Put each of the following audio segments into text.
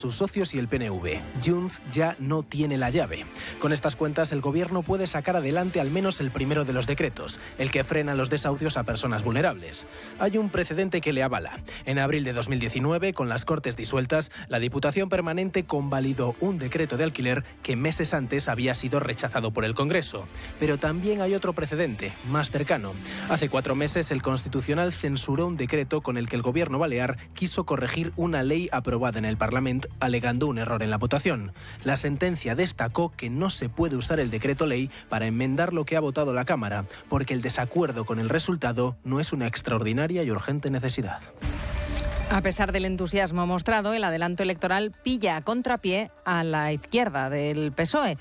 sus socios y el PNV. Junts ya no tiene la llave. Con estas cuentas, el gobierno puede sacar adelante al menos el primero de los decretos, el que frena los desahucios a personas vulnerables. Hay un precedente que le avala. En abril de 2019, con las Cortes disueltas, la Diputación Permanente convalidó un decreto de alquiler que meses antes había sido rechazado por el Congreso. Pero también hay otro precedente, más cercano. Hace 4 meses, el Constitucional censuró un decreto con el que el gobierno balear quiso corregir una ley aprobada en el Parlamento, alegando un error en la votación. La sentencia destacó que no se puede usar el decreto ley para enmendar lo que ha votado la Cámara, porque el desacuerdo con el resultado no es una extraordinaria y urgente necesidad. A pesar del entusiasmo mostrado, el adelanto electoral pilla a contrapié a la izquierda del PSOE.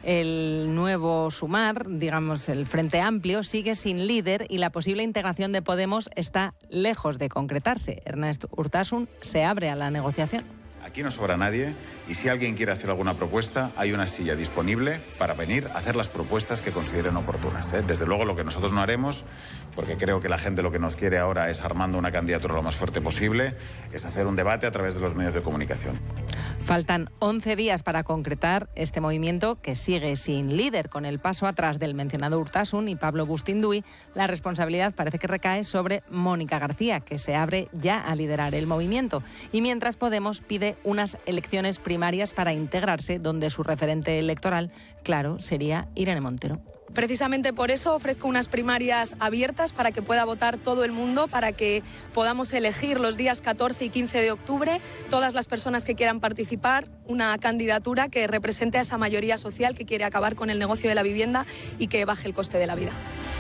El nuevo Sumar, digamos el Frente Amplio, sigue sin líder y la posible integración de Podemos está lejos de concretarse. Ernest Urtasun se abre a la negociación. Aquí no sobra nadie y si alguien quiere hacer alguna propuesta, hay una silla disponible para venir a hacer las propuestas que consideren oportunas. Desde luego lo que nosotros no haremos, porque creo que la gente lo que nos quiere ahora es armando una candidatura lo más fuerte posible, es hacer un debate a través de los medios de comunicación. Faltan 11 días para concretar este movimiento que sigue sin líder. Con el paso atrás del mencionado Urtasun y Pablo Bustinduy, la responsabilidad parece que recae sobre Mónica García, que se abre ya a liderar el movimiento. Y mientras Podemos pide unas elecciones primarias para integrarse, donde su referente electoral, claro, sería Irene Montero. Precisamente por eso ofrezco unas primarias abiertas para que pueda votar todo el mundo, para que podamos elegir los días 14 y 15 de octubre, todas las personas que quieran participar, una candidatura que represente a esa mayoría social que quiere acabar con el negocio de la vivienda y que baje el coste de la vida.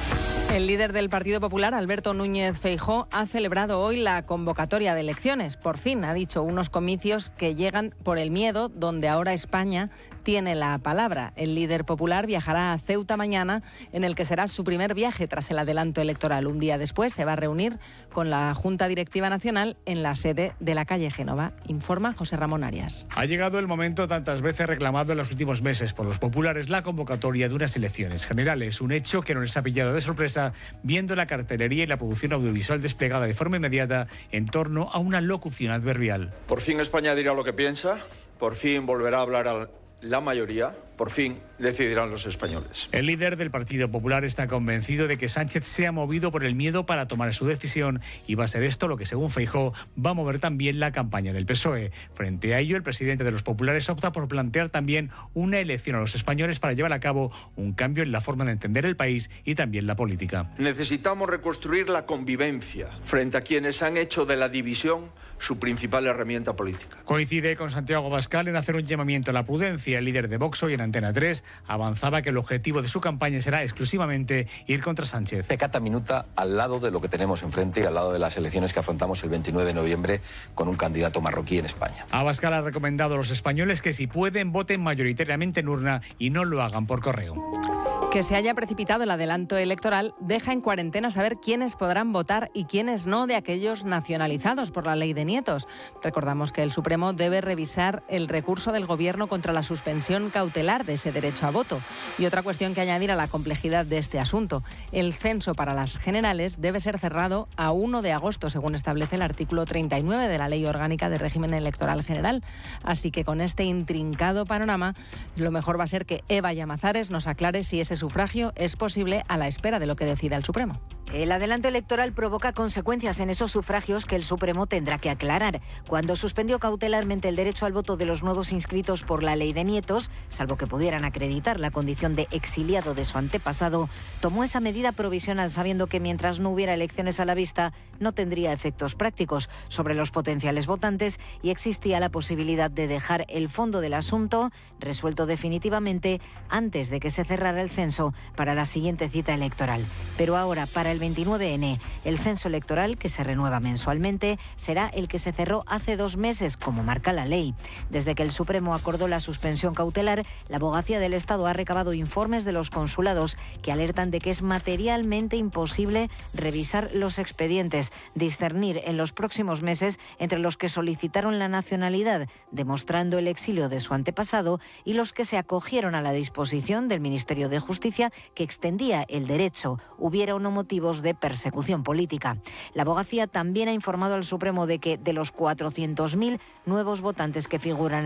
El líder del Partido Popular, Alberto Núñez Feijóo, ha celebrado hoy la convocatoria de elecciones. Por fin, ha dicho, unos comicios que llegan por el miedo, donde ahora España tiene la palabra. El líder popular viajará a Ceuta mañana, en el que será su primer viaje tras el adelanto electoral. Un día después se va a reunir con la Junta Directiva Nacional en la sede de la calle Génova. Informa José Ramón Arias. Ha llegado el momento tantas veces reclamado en los últimos meses por los populares, la convocatoria de unas elecciones generales. Un hecho que no les ha pillado de sorpresa, viendo la cartelería y la producción audiovisual desplegada de forma inmediata en torno a una locución adverbial. Por fin España dirá lo que piensa, por fin volverá a hablar a la mayoría, por fin decidirán los españoles. El líder del Partido Popular está convencido de que Sánchez se ha movido por el miedo para tomar su decisión y va a ser esto lo que, según Feijóo, va a mover también la campaña del PSOE. Frente a ello, el presidente de los populares opta por plantear también una elección a los españoles para llevar a cabo un cambio en la forma de entender el país y también la política. Necesitamos reconstruir la convivencia frente a quienes han hecho de la división su principal herramienta política. Coincide con Santiago Abascal en hacer un llamamiento a la prudencia. El líder de Vox hoy en Antena 3 avanzaba que el objetivo de su campaña será exclusivamente ir contra Sánchez. Cata minuta al lado de lo que tenemos enfrente y al lado de las elecciones que afrontamos el 29 de noviembre con un candidato marroquí en España. Abascal ha recomendado a los españoles que si pueden voten mayoritariamente en urna y no lo hagan por correo. Que se haya precipitado el adelanto electoral deja en cuarentena saber quiénes podrán votar y quiénes no de aquellos nacionalizados por la ley de nietos. Recordamos que el Supremo debe revisar el recurso del Gobierno contra la suspensión cautelar de ese derecho a voto. Y otra cuestión que añadir a la complejidad de este asunto. El censo para las generales debe ser cerrado a 1 de agosto, según establece el artículo 39 de la Ley Orgánica de Régimen Electoral General. Así que con este intrincado panorama, lo mejor va a ser que Eva Llamazares nos aclare si ese sufragio es posible a la espera de lo que decida el Supremo. El adelanto electoral provoca consecuencias en esos sufragios que el Supremo tendrá que aclarar. Cuando suspendió cautelarmente el derecho al voto de los nuevos inscritos por la ley de nietos, salvo que pudieran acreditar la condición de exiliado de su antepasado, tomó esa medida provisional sabiendo que mientras no hubiera elecciones a la vista, no tendría efectos prácticos sobre los potenciales votantes y existía la posibilidad de dejar el fondo del asunto resuelto definitivamente antes de que se cerrara el censo para la siguiente cita electoral. Pero ahora, para el 29N, el censo electoral, que se renueva mensualmente, será el que se cerró hace 2 meses, como marca la ley. Desde que el Supremo acordó la suspensión cautelar, la Abogacía del Estado ha recabado informes de los consulados que alertan de que es materialmente imposible revisar los expedientes, discernir en los próximos meses entre los que solicitaron la nacionalidad, demostrando el exilio de su antepasado, y los que se acogieron a la disposición del Ministerio de Justicia que extendía el derecho, hubiera o no motivos motivos de persecución política. La abogacía también ha informado al Supremo de que de los 400.000 nuevos votantes que figuran